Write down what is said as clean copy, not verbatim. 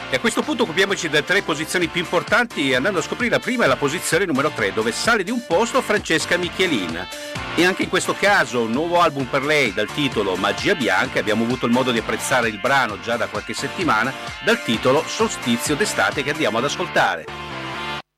E a questo punto occupiamoci delle 3 posizioni più importanti, andando a scoprire la prima è la posizione numero 3, dove sale di un posto Francesca Michelin. E anche in questo caso un nuovo album per lei dal titolo Magia Bianca. Abbiamo avuto il modo di apprezzare il brano già da qualche settimana dal titolo Solstizio d'estate, che andiamo ad ascoltare.